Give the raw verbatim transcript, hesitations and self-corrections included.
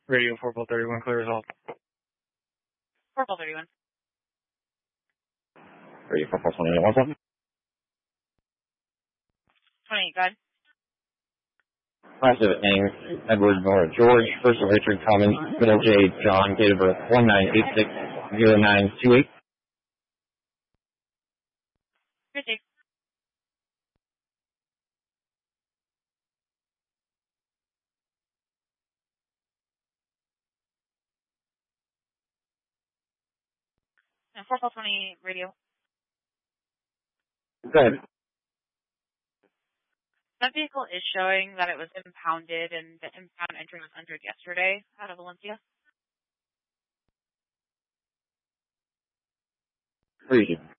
Radio four Ball thirty-one, clear result. four Ball thirty-one. Radio four Ball twenty-eight, what's up? twenty-eight, go ahead. Last of it, name, Edward Nora George, first of Richard Cummins, middle J John, date of birth one nine eight six zero nine two eight. Good. And four Ball twenty-eight, radio. Go ahead. That vehicle is showing that it was impounded, and the impound entry was entered yesterday out of Valencia. Three.